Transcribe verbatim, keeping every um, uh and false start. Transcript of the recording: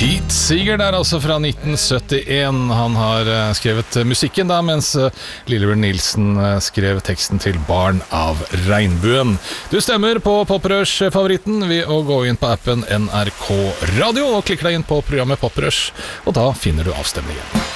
Pete Seeger der altså fra nitten syttien. Han har skrevet musikken da, mens Lillebjørn Nilsen skrev teksten til Barn av Regnbuen. Du stemmer på Poprush-favoritten ved å gå inn på appen N R K Radio og klikke deg inn på programmet Poprush, og da finner du avstemningen.